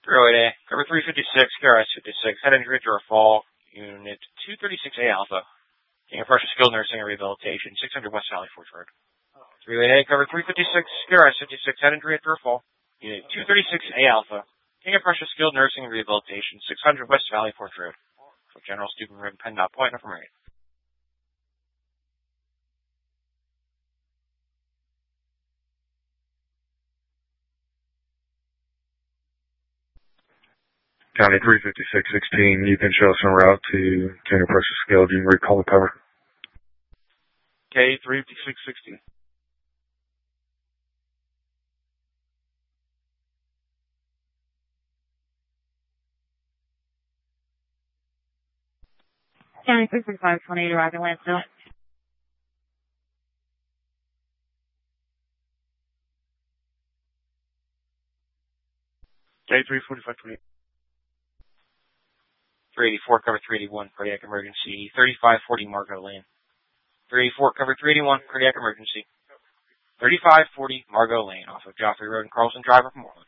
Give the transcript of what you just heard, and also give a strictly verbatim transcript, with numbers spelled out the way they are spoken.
Road A, cover three fifty-six, K R S fifty-six, head injury to a fall, unit two thirty-six A Alpha, King of Prussia Skilled Nursing and Rehabilitation, six hundred West Valley Forge Road. Relay A, cover three fifty-six, K R S fifty-six, head injury to a fall, unit two thirty-six A Alpha, King of Prussia Skilled Nursing and Rehabilitation, six hundred West Valley Forge Road. For General Stephen Ribbon, Penn Dot Point, Information. County three fifty-six sixteen, you can show us en route to King of Prussia Skilled. You can recall the cover. K three fifty-six sixteen. County three fifty-five twenty-eight, Roger Lansdale. K three forty-five twenty-eight. three eighty-four, cover three eighty-one, cardiac emergency, thirty-five forty Margot Lane. three eighty-four, cover three eighty-one, cardiac emergency, thirty-five forty Margot Lane, off of Joffrey Road in Carlson, driver from Moreland.